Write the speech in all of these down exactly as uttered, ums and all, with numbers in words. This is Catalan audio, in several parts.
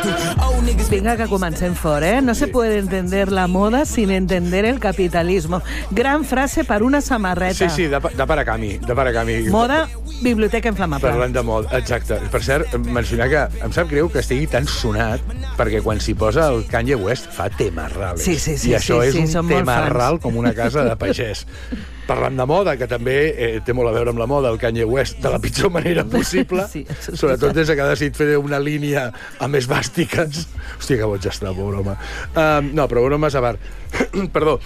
Vinga, que comencem fort, eh? No se puede entender la moda sin entender el capitalismo. Gran frase per una samarreta. Sí, sí, de, de Paracami. De Paracami. Moda, biblioteca inflamable. Parlant de moda, exacte. Per cert, mencionar que em sap greu que estigui tan sonat, perquè quan s'hi posa el Kanye West fa temarrales. Sí, sí, sí. I això sí, és sí, un temarral com una casa de pagès. Parlant de moda, que també eh, té molt a veure amb la moda, el Kanye West, de la pitjor manera possible, sí, sobretot des que ha decidit fer una línia amb esvàstiques. Hòstia, que boig està, pobre home. Um, no, però bromes a part. Perdó.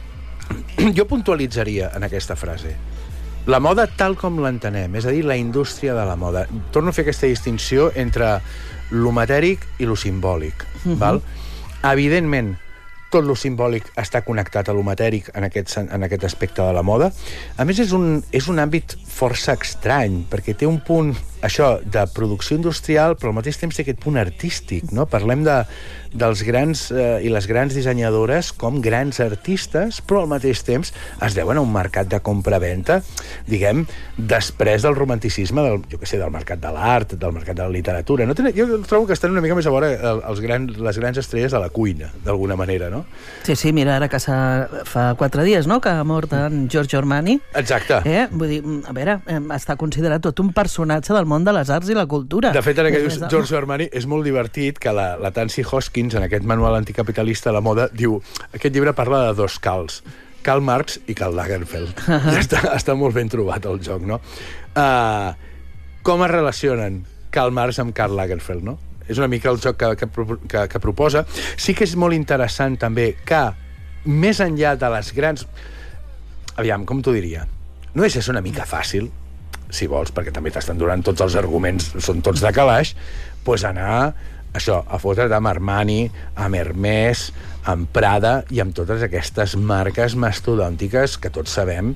Jo puntualitzaria en aquesta frase la moda tal com l'entenem, és a dir, la indústria de la moda. Torno a fer aquesta distinció entre lo matèric i lo simbòlic. Uh-huh. Val? Evidentment, tot lo simbòlic està connectat a lo matèric en aquest, en aquest aspecte de la moda. A més, és un, és un àmbit força estrany, perquè té un punt, això, de producció industrial, però al mateix temps té aquest punt artístic, no? Parlem de, dels grans eh, i les grans dissenyadores com grans artistes, però al mateix temps es deuen a un mercat de compra-venta, diguem, després del romanticisme, del, jo què sé, del mercat de l'art, del mercat de la literatura. No tenen, jo trobo que estan una mica més a vora els grans, les grans estrelles de la cuina, d'alguna manera, no? Sí, sí, mira, ara que fa quatre dies, no?, que ha mort en Giorgio Armani. Exacte. Eh? Vull dir, a veure, està considerat tot un personatge del món de les arts i la cultura. De fet, ara que dius Giorgio Armani, és molt divertit que la, la Tansy Hoskins, en aquest manual anticapitalista de la moda, diu, aquest llibre parla de dos Karls, Karl Marx i Karl Lagerfeld. Uh-huh. I està, està molt ben trobat el joc, no? Uh, com es relacionen Karl Marx amb Karl Lagerfeld, no? És una mica el joc que, que, que, que proposa. Sí que és molt interessant també que, més enllà de les grans... Aviam, com t'ho diria? No és una mica fàcil, si vols, perquè també t'estan donant tots els arguments, són tots de calaix, doncs anar, això, a fotre't amb Armani, amb Hermès, amb Prada i amb totes aquestes marques mastodòntiques que tots sabem,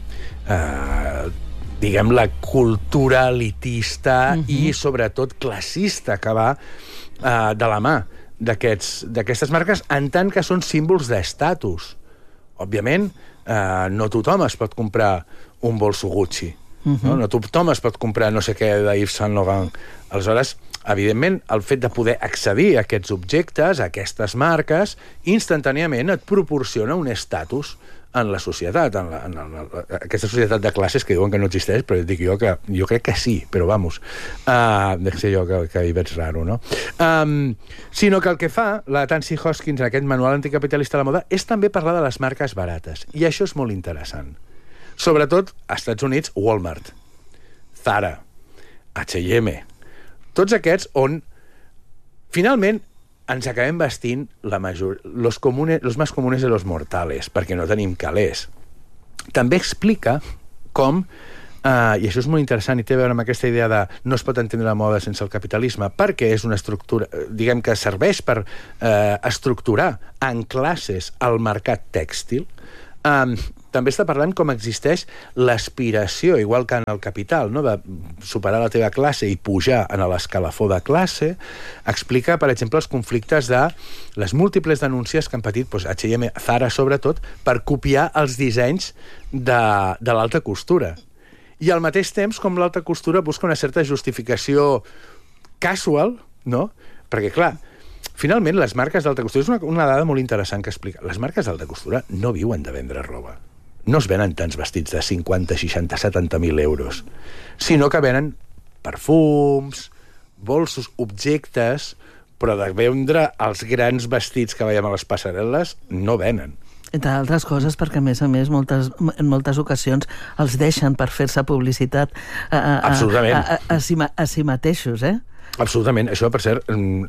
eh, diguem, la cultura elitista uh-huh. i, sobretot, classista que va eh, de la mà d'aquestes marques, en tant que són símbols d'estatus. Òbviament, eh, no tothom es pot comprar un bolso Gucci. Uh-huh. No? No tothom es pot comprar no sé què de Yves Saint Laurent. Aleshores, evidentment, el fet de poder accedir a aquests objectes, a aquestes marques, instantàniament et proporciona un estatus en la societat, en, la, en, la, en aquesta societat de classes que diuen que no existeix, però dic jo que jo crec que sí, però vamos, uh, de ser jo que, que hi veig raro, no? Um, sinó que el que fa la Tansy Hoskins en aquest manual anticapitalista de la moda és també parlar de les marques barates, i això és molt interessant. Sobretot als Estats Units, Walmart, Zara, H i M, tots aquests on finalment ens acabem vestint la major, los, comunes, los más comunes de los mortales, perquè no tenim calés. També explica com, eh, i això és molt interessant i té a veure amb aquesta idea de no es pot entendre la moda sense el capitalisme, perquè és una estructura, diguem que serveix per eh, estructurar en classes el mercat tèxtil. Um, també està parlant com existeix l'aspiració, igual que en el capital, no? De superar la teva classe i pujar en l'escalafó de classe. Explica, per exemple, els conflictes de les múltiples denúncies que han patit doncs, H i M, Zara, sobretot, per copiar els dissenys de, de l'alta costura. I al mateix temps, com l'alta costura busca una certa justificació casual, no? Perquè, clar, finalment, les marques d'alta costura... És una, una dada molt interessant que explica. Les marques d'alta costura no viuen de vendre roba. No es venen tants vestits de cinquanta, seixanta, setanta mil euros, sinó que venen perfums, bolsos, objectes, però de vendre els grans vestits que veiem a les passarel·les no venen. Entre altres coses, perquè, a més a més, moltes, en moltes ocasions els deixen per fer-se publicitat a, a, Absolutament. a, a, a, si, a si mateixos, eh? Absolutament. Això, per cert,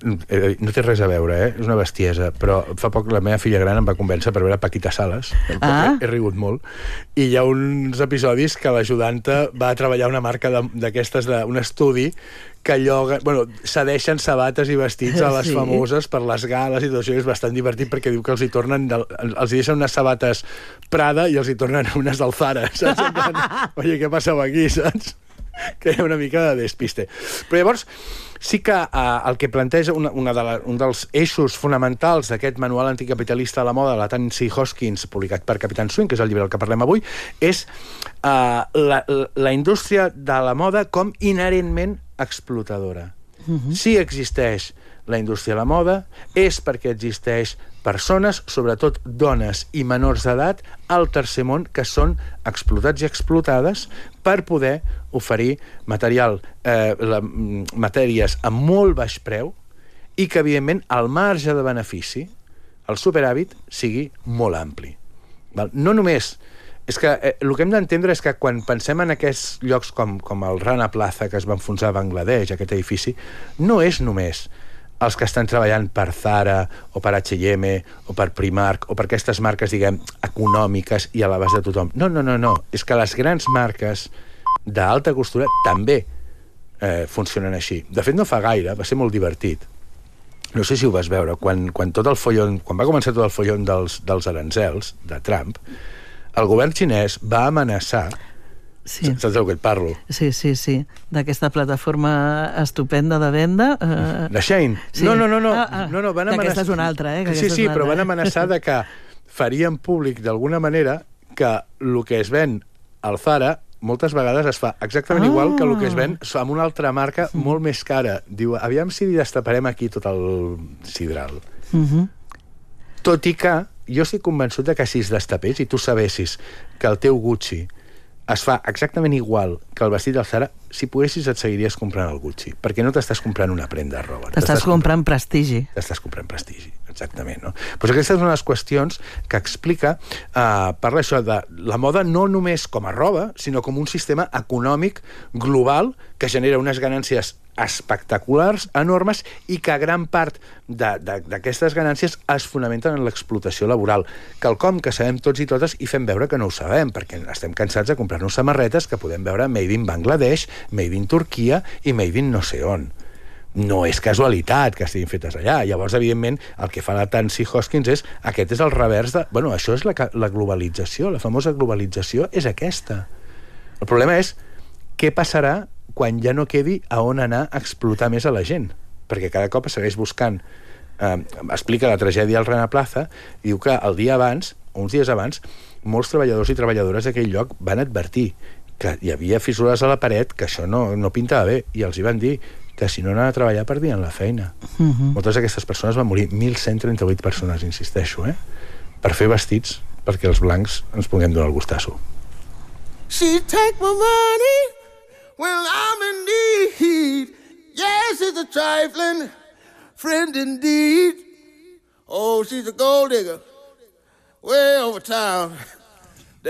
no té res a veure, eh? És una bestiesa, però fa poc la meva filla gran em va convèncer per veure Paquita Salas. Ah. He, he rigut molt. I hi ha uns episodis que l'ajudanta va treballar una marca d'aquestes, d'un estudi que lloga, bueno, cedeixen sabates i vestits a les sí. famoses per les gales i tot això. És bastant divertit perquè diu que els hi tornen, els hi deixen unes sabates Prada i els hi tornen unes del Zara, saps? Oye, què passava aquí, saps? Que hi ha una mica de despiste. Però llavors, sí que eh, el que planteja una, una de la, un dels eixos fonamentals d'aquest manual anticapitalista de la moda de la Tansy Hoskins, publicat per Capitán Swing, que és el llibre del que parlem avui, és eh, la, la indústria de la moda com inherentment explotadora. Uh-huh. Sí existeix la indústria de la moda, és perquè existeix persones, sobretot dones i menors d'edat, al tercer món, que són explotats i explotades per poder oferir material, eh, la, matèries a molt baix preu i que, evidentment, el marge de benefici, el superàvit, sigui molt ampli. Val? No només... És que eh, el que hem d'entendre és que quan pensem en aquests llocs com, com el Rana Plaza, que es va enfonsar a Bangladesh, aquest edifici, no és només els que estan treballant per Zara o per H i M o per Primark o per aquestes marques, diguem, econòmiques i a l'abast de tothom. No, no, no, no. És que les grans marques d'alta costura també eh, funcionen així. De fet, no fa gaire, va ser molt divertit. No sé si ho vas veure, quan, quan tot el follon, quan va començar tot el follon dels, dels arancels de Trump, el govern xinès va amenaçar... Sí. Saps del que et parlo? Sí, sí, sí. D'aquesta plataforma estupenda de venda. Eh... De Shein? Sí. No, no, no. no. Ah, ah. no, no van amenaçar... Aquesta és una altra, eh? Que sí, sí, però van amenaçar de que farien públic d'alguna manera que el que es ven al Zara moltes vegades es fa exactament ah. igual que el que es ven amb una altra marca sí. molt més cara. Diu, aviam si destaparem aquí tot el sidral. Uh -huh. Tot i que jo estic convençut de que si es destapés i tu sabessis que el teu Gucci es fa exactament igual que el vestit del Zara, si poguessis et seguiries comprant el Gucci, perquè no t'estàs comprant una prenda de roba. T'estàs comprant prestigi. T'estàs comprant prestigi, exactament, no? Pues aquestes són les qüestions que explica, eh, parla això de la moda no només com a roba, sinó com un sistema econòmic global que genera unes ganàncies espectaculars, enormes, i que gran part d'aquestes ganàncies es fonamenten en l'explotació laboral. Quelcom que sabem tots i totes i fem veure que no ho sabem, perquè estem cansats de comprar-nos samarretes que podem veure made in Bangladesh, made in Turquia i made in no sé on. No és casualitat que estiguin fetes allà. Llavors, evidentment, el que fa la Tansy Hoskins és... Aquest és el revers de... Bueno, això és la, la globalització. La famosa globalització és aquesta. El problema és què passarà quan ja no quedi a on anar a explotar més a la gent. Perquè cada cop segueix buscant... Eh, explica la tragèdia al Rana Plaza i diu que el dia abans, o uns dies abans, molts treballadors i treballadores d'aquell lloc van advertir que hi havia fissures a la paret, que això no, no pintava bé, i els hi van dir que si no anaven a treballar perdien la feina. Uh-huh. Moltes d'aquestes persones van morir, mil cent trenta-vuit persones, insisteixo, eh? Per fer vestits perquè els blancs ens puguem donar el gustasso. She take my money when I'm in need. Yes, it's a trifling friend indeed. Oh, she's a gold digger way over town.